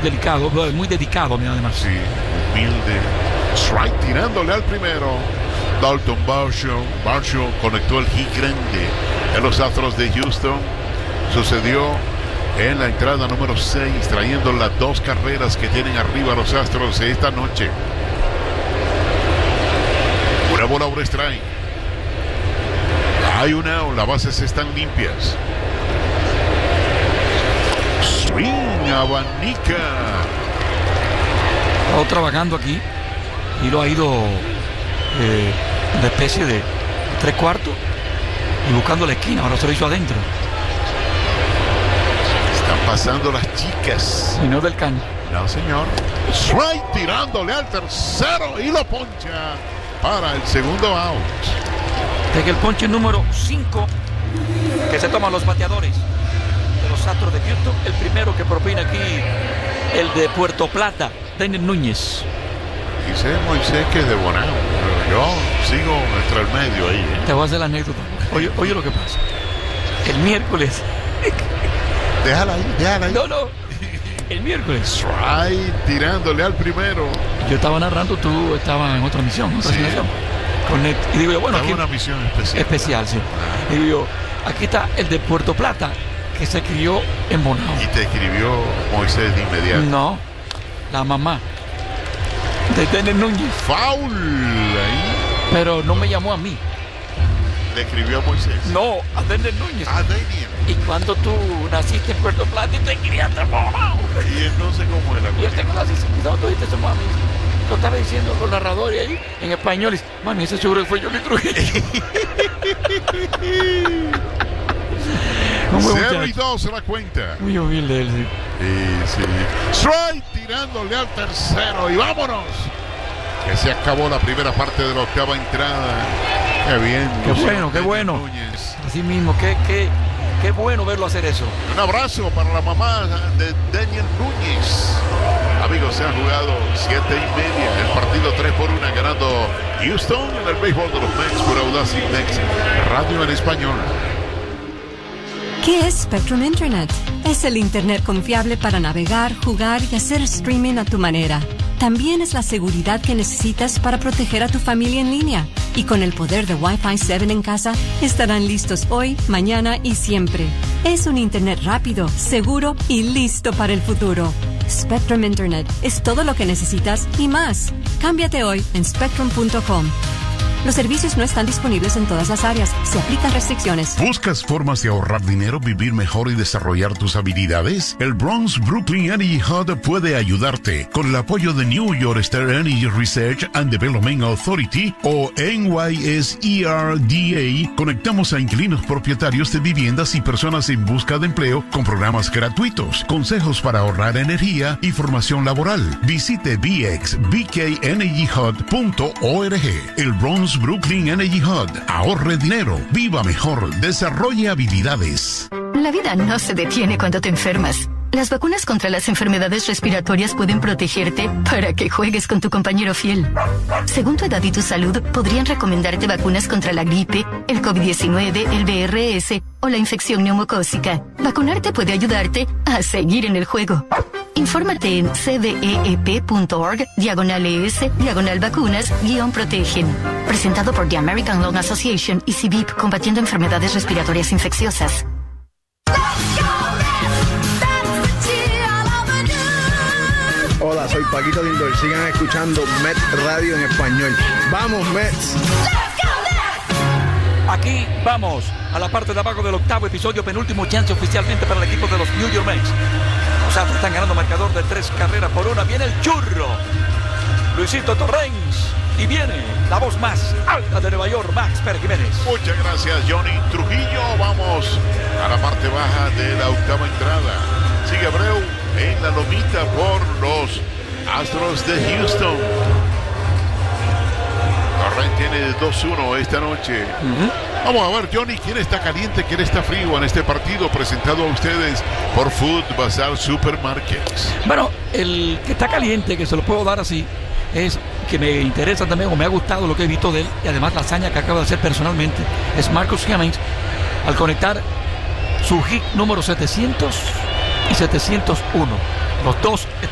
delicado, muy dedicado, además. Sí, humilde. Strike tirándole al primero. Dalton Varsho conectó el hit grande en los Astros de Houston. Sucedió en la entrada número 6, trayendo las 2 carreras que tienen arriba los Astros esta noche. Una bola, un strike. Hay una, las bases están limpias. Swing, abanica. Ha estado trabajando aquí y lo ha ido una especie de 3/4 y buscando la esquina. Ahora se lo hizo adentro. Están pasando las chicas. Y no del can. No, señor. Strike tirándole al tercero y lo poncha para el segundo out. Desde el ponche número 5 que se toman los bateadores de los Astros de Houston. El primero que propina aquí, el de Puerto Plata, Daniel Núñez. Dice Moisés que es de Bonao, pero yo sigo entre el medio ahí. Te voy a hacer la anécdota. Oye lo que pasa. El miércoles. Déjala ahí. No. El miércoles. Strike tirándole al primero. Yo estaba narrando, tú estabas en otra misión, asignación. Y digo yo, bueno, aquí una misión especial. Especial, sí. Y digo yo, aquí está el de Puerto Plata, que se crió en Bonao. Y te escribió Moisés de inmediato. No, la mamá de Daniel Núñez. Foul ahí. Pero no me llamó a mí. Le escribió a Moisés. No, a Daniel Núñez. A Daniel. Y cuando tú naciste en Puerto Plata y te criaste en Bonao. Y entonces, ¿cómo era? Y él tengo la no, tú dijiste, mami. Lo estaba diciendo los narradores ahí en español. Y, mami, ese seguro que fue Johnny Trujillo. 0-2 se la cuenta. Muy humilde él, sí. Sí. Strike tirándole al tercero y vámonos. Que se acabó la primera parte de la octava entrada. Qué bien. Qué bueno. Núñez. Así mismo, qué bueno verlo hacer eso. Un abrazo para la mamá de Daniel Núñez. Amigos, se han jugado 7:30. El partido 3-1 ganando Houston en el béisbol de los Mets por Audacy Mex Radio en español. ¿Qué es Spectrum Internet? Es el Internet confiable para navegar, jugar y hacer streaming a tu manera. También es la seguridad que necesitas para proteger a tu familia en línea. Y con el poder de Wi-Fi 7 en casa, estarán listos hoy, mañana y siempre. Es un Internet rápido, seguro y listo para el futuro. Spectrum Internet es todo lo que necesitas y más. Cámbiate hoy en spectrum.com. Los servicios no están disponibles en todas las áreas. Se aplican restricciones. ¿Buscas formas de ahorrar dinero, vivir mejor y desarrollar tus habilidades? El Bronx Brooklyn Energy Hub puede ayudarte. Con el apoyo de New York State Energy Research and Development Authority o NYSERDA, conectamos a inquilinos propietarios de viviendas y personas en busca de empleo con programas gratuitos, consejos para ahorrar energía y formación laboral. Visite bxbkenergyhub.org. El Bronx Brooklyn Energy Hub. Ahorre dinero, viva mejor, desarrolle habilidades. La vida no se detiene cuando te enfermas. Las vacunas contra las enfermedades respiratorias pueden protegerte para que juegues con tu compañero fiel. Según tu edad y tu salud, podrían recomendarte vacunas contra la gripe, el COVID-19, el VRS o la infección neumocócica. Vacunarte puede ayudarte a seguir en el juego. Infórmate en cveep.org/ES/vacunas-protegen. Presentado por The American Lung Association y CVIP, combatiendo enfermedades respiratorias infecciosas. Hola, soy Paquito Lindor. Sigan escuchando Mets Radio en español. ¡Vamos, Mets! Aquí vamos a la parte de abajo del octavo episodio, penúltimo chance oficialmente para el equipo de los New York Mets. Los Astros están ganando marcador de 3-1. Viene el churro, Luisito Torrens. Y viene la voz más alta de Nueva York, Max Pérez Jiménez. Muchas gracias, Johnny Trujillo. Vamos a la parte baja de la octava entrada. Sigue Abreu en la lomita por los Astros de Houston. Torrent tiene 2-1 esta noche. Vamos a ver, Johnny, quién está caliente, quién está frío en este partido, presentado a ustedes por Food Bazaar Supermarkets. Bueno, el que está caliente, que se lo puedo dar así, es que me interesa también, o me ha gustado lo que he visto de él, y además la hazaña que acaba de hacer personalmente, es Marcus Hemmings, al conectar su hit número 700 y 701. Los dos